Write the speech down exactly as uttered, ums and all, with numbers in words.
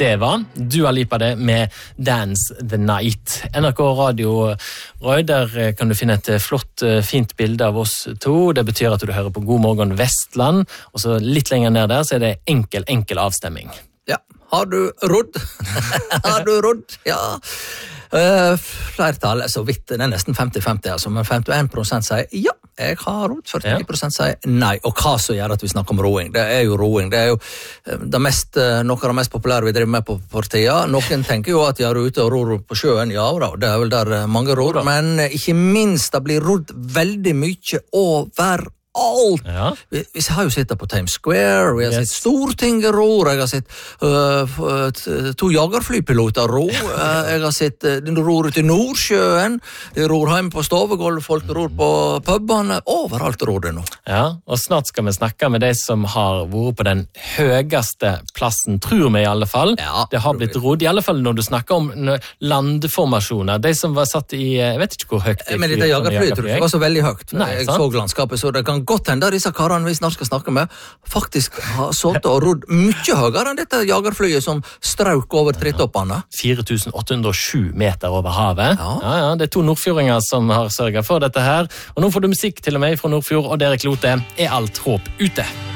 det var Dua Lipa det med Dance the Night. N R K Radio Roy, der kan du finne et flott, fint bilde av oss to. Det betyr at du hører på God morgen Vestland, og så litt lenger ned der så er det enkel, enkel avstemming. Ja, har du rodd? Har du rodd? Ja. Uh, flertallet så vidt, det er nesten femti femti, altså, men femtien prosent sier ja, jeg har rodd, førtini prosent sier nei. Og hva så gjør at vi snakker om roing? Det er jo roing, det er jo det mest, noe av det mest populære vi driver med på partiet. Noen tenker jo at de er ute og ror på sjøen, ja da, det er vel der mange ror, men ikke minst det blir rodd veldig mye over alt. Ja. Vi, vi har jo sittet på Times Square, vi har yes. sett Stortinget ror, jeg har sett uh, to jagerflypiloter ro, uh, jeg har sett uh, ror ut i Nordsjøen, de ror hjemme på Stovegolv, folk ror på pubene, overalt ror det nå. Ja, og snart skal vi snakke med de som har vært på den høyeste plassen, tror vi i alle fall. Ja, det har blitt rodd, i alle fall når du snakker om landformasjoner, de som var satt i, jeg vet ikke hvor høyt de Men dette jagerflyet tror jeg ikke var så veldig høyt. Nei, jeg så landskapet, så det kan godt hende disse karene vi snart skal snakke med faktisk har sått og rodd mye høyere enn dette jagerflyet som strauk over tretoppene. fire tusen åtte hundre og sju meter over havet. Ja. Ja, ja, det er to nordfjordinger som har sørget for dette her. Og nå får du musikk til og med fra Nordfjord, og Derek Lote er alt håp ute.